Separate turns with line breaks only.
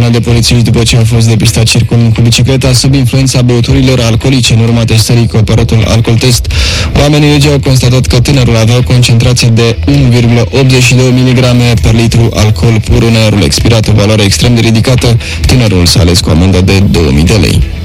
de polițiști după ce a fost depistat circulând cu bicicleta sub influența băuturilor alcoolice în urma testării cu aparatul alcool test. Oamenii legii au constatat că tânărul avea o concentrație de 1,82 mg per litru alcool pur în aerul expirat, o valoare extrem de ridicată. Tânărul s-a ales cu amendă de 2000 de lei.